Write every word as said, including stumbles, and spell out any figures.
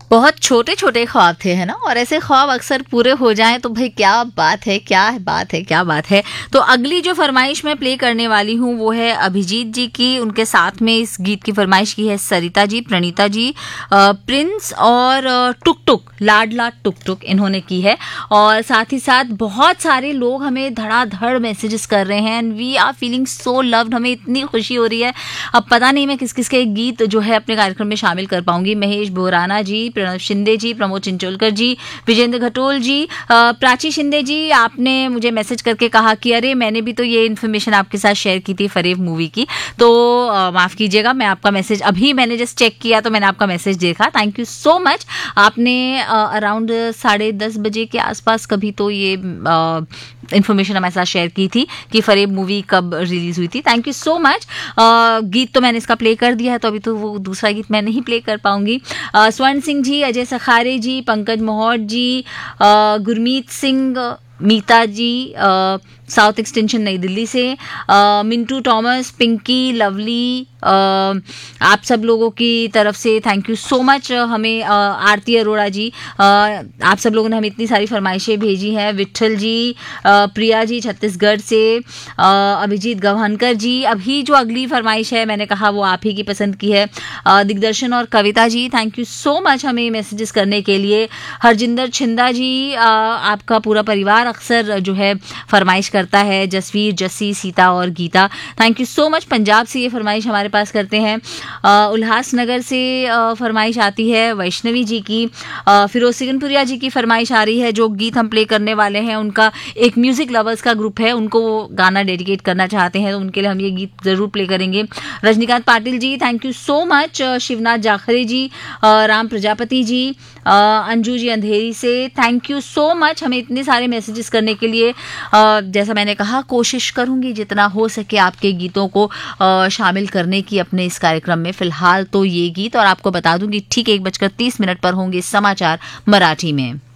बहुत छोटे छोटे ख्वाब थे, है ना, और ऐसे ख्वाब अक्सर पूरे हो जाएं तो भाई क्या बात है, क्या बात है, क्या बात है। तो अगली जो फरमाइश मैं प्ले करने वाली हूँ वो है अभिजीत जी की। उनके साथ में इस गीत की फरमाइश की है सरिता जी, प्रणीता जी, अ, प्रिंस और अ, टुक टुक, लाडला टुक टुक इन्होंने की है। और साथ ही साथ बहुत सारे लोग हमें धड़ाधड़ मैसेजेस कर रहे हैं and we are feeling so loved. हमें इतनी खुशी हो रही है, अब पता नहीं मैं किस किस के गीत जो है अपने कार्यक्रम में शामिल कर पाऊंगी। महेश बोराना जी, प्रणव शिंदे जी, प्रमोद चिंचोलकर जी, विजेंद्र घटोल जी, अ, प्राची शिंदे जी, आपने मुझे मैसेज करके कहा कि अरे मैंने भी तो ये इन्फॉर्मेशन आपके साथ शेयर की थी फरेब मूवी की, तो अ, माफ कीजिएगा, मैं आपका मैसेज अभी मैंने जस्ट चेक किया तो मैंने आपका मैसेज देखा। Thank you so much. आपने अराउंड साढ़े दस बजे के आसपास कभी तो ये इन्फॉर्मेशन हमारे साथ शेयर की थी कि फरेब मूवी कब रिलीज हुई थी। Thank you so much. गीत तो मैंने इसका प्ले कर दिया है, तो अभी तो वो दूसरा गीत मैं नहीं प्ले कर पाऊंगी। अ, स्वर्ण सिंह जी, अजय सखारे जी, पंकज मोहट जी, अ, गुरमीत सिंह, मीता जी, अ, साउथ एक्सटेंशन नई दिल्ली से, अ, मिंटू टॉमस, पिंकी, लवली, अ, आप सब लोगों की तरफ से थैंक यू सो मच। हमें अ, आरती अरोड़ा जी, अ, आप सब लोगों ने हमें इतनी सारी फरमाइशें भेजी हैं। विट्ठल जी, अ, प्रिया जी छत्तीसगढ़ से, अ, अभिजीत गवानकर जी। अभी जो अगली फरमाइश है मैंने कहा वो आप ही की पसंद की है। अ, दिग्दर्शन और Kavita ji, thank you so much हमें मैसेजेस करने के लिए। हरजिंदर छिंदा जी, अ, आपका पूरा परिवार अक्सर जो है फरमाइश करता है। जसवीर, जस्सी, सीता और Gita, thank you so much. Punjab से ये फरमाइश हमारे पास करते हैं। अ, उल्लासनगर से अ, फरमाइश आती है वैष्णवी जी की। अ, फिरोज सिगनपुरिया जी की फरमाइश आ रही है। जो गीत हम प्ले करने वाले हैं उनका एक म्यूजिक लवर्स का ग्रुप है, उनको वो गाना डेडिकेट करना चाहते हैं, तो उनके लिए हम ये गीत जरूर प्ले करेंगे। Rajinikanth Patil ji, thank you so much. Shivnath जाखरे जी, अ, राम प्रजापति जी, अ, अंजू जी अंधेरी से, थैंक यू सो मच हमें इतने सारे मैसेजेस करने के लिए। अ, जैसा मैंने कहा कोशिश करूंगी जितना हो सके आपके गीतों को अ, शामिल करने की अपने इस कार्यक्रम में। फिलहाल तो ये गीत, और आपको बता दूं कि ठीक एक बजकर तीस मिनट पर होंगे समाचार मराठी में।